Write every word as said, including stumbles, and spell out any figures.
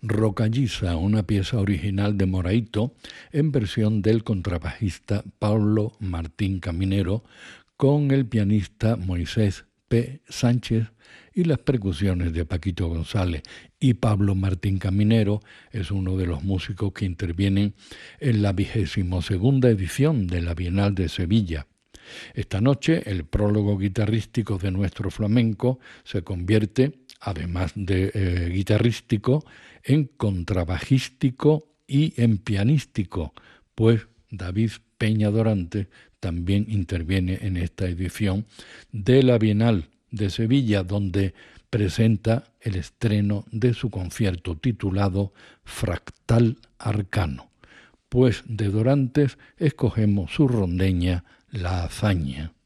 Rocalliza, una pieza original de Moraito en versión del contrabajista Pablo Martín Caminero con el pianista Moisés P. Sánchez y las percusiones de Paquito González. Y Pablo Martín Caminero es uno de los músicos que intervienen en la vigésimo segunda edición de la Bienal de Sevilla. Esta noche el prólogo guitarrístico de nuestro flamenco se convierte, además de eh, guitarrístico, en contrabajístico y en pianístico, pues David Peña Dorante también interviene en esta edición de la Bienal de Sevilla, donde presenta el estreno de su concierto titulado Fractal Arcano. Pues de Dorantes escogemos su rondeña La Hazaña.